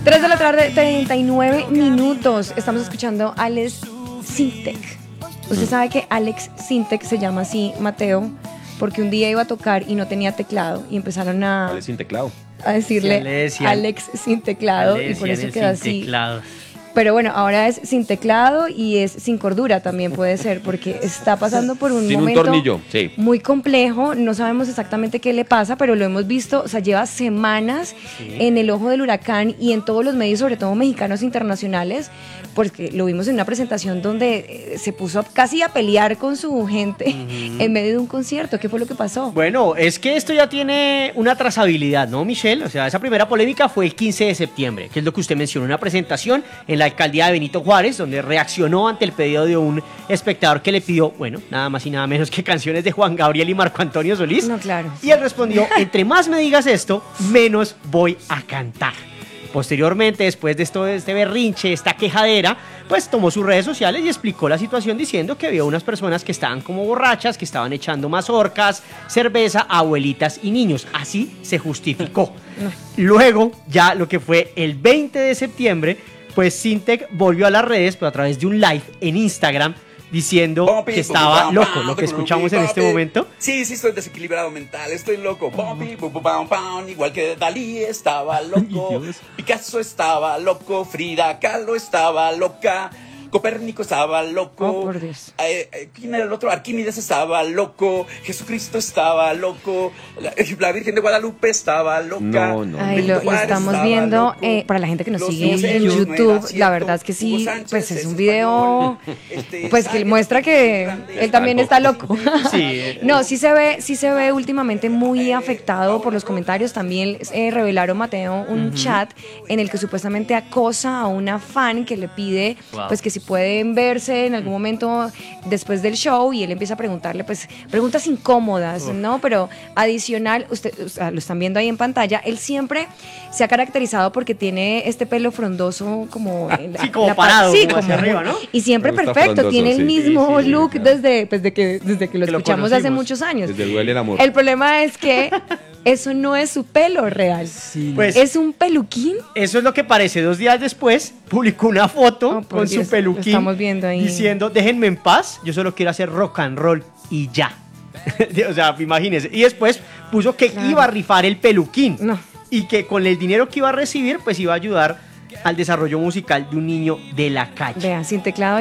3 de la tarde, 39 minutos. Estamos escuchando a Alex Sintek. Usted sabe que Alex Sintek se llama así, Mateo, porque un día iba a tocar y no tenía teclado y empezaron Alex sin teclado. a decirle Alex sin teclado y por eso quedó así. Pero bueno, ahora es sin teclado y es sin cordura también puede ser, porque está pasando por un momento tornillo, sí, muy complejo. No sabemos exactamente qué le pasa, pero lo hemos visto, o sea, lleva semanas en el ojo del huracán y en todos los medios, sobre todo mexicanos internacionales, porque lo vimos en una presentación donde se puso casi a pelear con su gente en medio de un concierto. ¿Qué fue lo que pasó? Bueno, es que esto ya tiene una trazabilidad, ¿no, Michelle? O sea, esa primera polémica fue el 15 de septiembre, que es lo que usted mencionó, una presentación en la alcaldía de Benito Juárez, donde reaccionó ante el pedido de un espectador que le pidió, bueno, nada más y nada menos que canciones de Juan Gabriel y Marco Antonio Solís. No, claro. Y él respondió, entre más me digas esto, menos voy a cantar. Posteriormente, después de este berrinche, esta quejadera, pues tomó sus redes sociales y explicó la situación diciendo que había unas personas que estaban como borrachas, que estaban echando mazorcas, cerveza, abuelitas y niños. Así se justificó. Luego, ya lo que fue el 20 de septiembre, pues Sintek volvió a las redes, pero a través de un live en Instagram, diciendo que estaba loco, lo que escuchamos en este momento. Sí, estoy desequilibrado mental, estoy loco. Igual que Dalí estaba loco, Picasso estaba loco, Frida Kahlo estaba loca, Copérnico estaba loco. Oh, por Dios. ¿Quién era el otro? Arquímedes estaba loco, Jesucristo estaba loco, la Virgen de Guadalupe estaba loca. Ay, lo estamos viendo. Para la gente que nos sigue en YouTube, la verdad es que sí, pues es un video pues que muestra que él también está loco. Sí. No, sí se ve últimamente muy afectado por los comentarios. También revelaron, Mateo, un chat en el que supuestamente acosa a una fan que le pide pues que si pueden verse en algún momento después del show, y él empieza a preguntarle pues preguntas incómodas, ¿no? Pero adicional, usted, o sea, lo están viendo ahí en pantalla, él siempre se ha caracterizado porque tiene este pelo frondoso como como parado, sí, como hacia arriba, ¿no? Y siempre Me gusta perfecto, frondoso, tiene el sí. mismo look claro. desde que lo escuchamos hace muchos años. Desde Duele el Amor. El problema es que eso no es su pelo real. Pues, es un peluquín. eso es lo que parece. 2 días después publicó una foto Por con Dios, su peluquín, lo estamos viendo ahí, diciendo, déjenme en paz, yo solo quiero hacer rock and roll y ya. O sea, imagínense. Y después puso que iba a rifar el peluquín. No. Y que con el dinero que iba a recibir, pues iba a ayudar al desarrollo musical de un niño de la calle. Vean, sin teclado